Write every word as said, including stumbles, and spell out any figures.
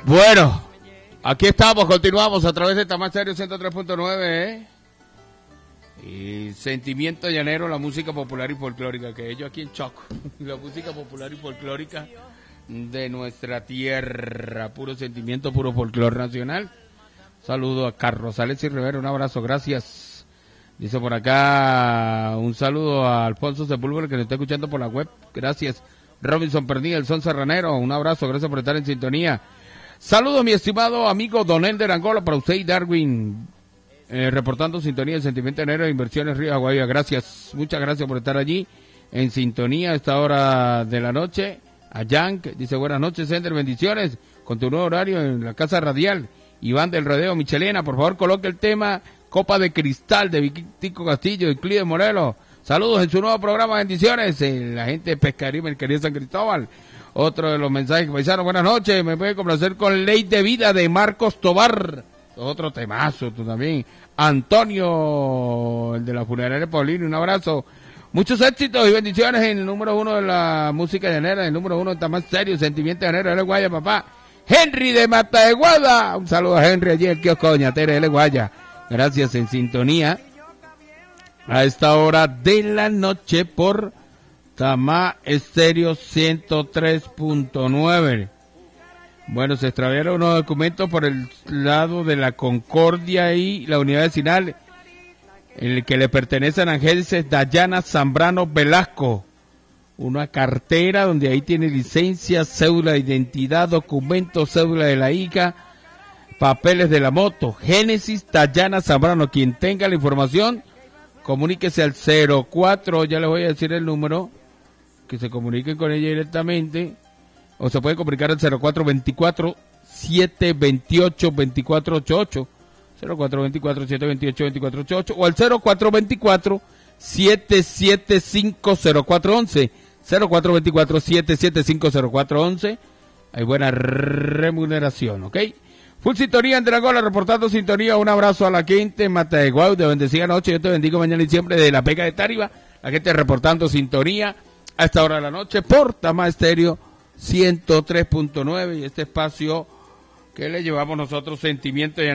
Bueno, aquí estamos, continuamos a través de Tamás Stereo ciento tres punto nueve, ¿eh? Y Sentimiento Llanero, la música popular y folclórica, que ellos aquí en Choco, la música popular y folclórica de nuestra tierra, puro sentimiento, puro folclor nacional. Saludo a Carlos Alexis Rivera, un abrazo, gracias. Dice por acá, un saludo a Alfonso Sepúlveda, que nos está escuchando por la web, gracias. Robinson Pernilla, el son serranero, un abrazo, gracias por estar en sintonía. Saludos, mi estimado amigo Don Elder Angola, para usted y Darwin, eh, reportando sintonía del Sentimiento Llanero de Inversiones Río Aguadilla. Gracias, muchas gracias por estar allí en sintonía a esta hora de la noche. A Yank, dice buenas noches, Ender, bendiciones, con tu nuevo horario en la Casa Radial. Iván del Rodeo, Michelena, por favor coloque el tema Copa de Cristal de Victico Castillo y Clide Morelos. Saludos en su nuevo programa, bendiciones, eh, la gente de Pescarí, el querido San Cristóbal. Otro de los mensajes paisanos, buenas noches, me puede complacer con Ley de Vida de Marcos Tobar. Otro temazo, tú también. Antonio, el de la funeraria Paulino, un abrazo. Muchos éxitos y bendiciones en el número uno de la música llanera, el número uno está más serio, Sentimiento Llanero, L. Guaya, papá. Henry de Mata de Guada, un saludo a Henry allí en el kiosco Doña Tere, L. Guaya. Gracias, en sintonía a esta hora de la noche por Tamás Stereo ciento tres punto nueve. Bueno, se extraviaron unos documentos por el lado de la Concordia y la unidad vecinal, el que le pertenecen a Ángeles Dayana Zambrano Velasco. Una cartera donde ahí tiene licencia, cédula de identidad, documento, cédula de la hija, papeles de la moto. Génesis Dayana Zambrano. Quien tenga la información, comuníquese al cero cuatro, ya les voy a decir el número, que se comuniquen con ella directamente, o se puede comunicar al cero cuatro veinticuatro, siete veintiocho, veinticuatro ochenta y ocho, cero cuatro veinticuatro, siete veintiocho, veinticuatro ochenta y ocho, o al cero cuatro veinticuatro, siete siete cinco, cero cuatro once, cero cuatro veinticuatro, siete siete cinco, cero cuatro once, hay buena remuneración, ¿ok? Full sintonía en Dragola, reportando sintonía, un abrazo a la gente, Mata de Guau, de bendecida noche, yo te bendigo mañana y siempre de la Pega de Tariba, la gente reportando sintonía a esta hora de la noche por Tamás Stereo ciento tres punto nueve y este espacio que le llevamos nosotros, Sentimiento Llanero.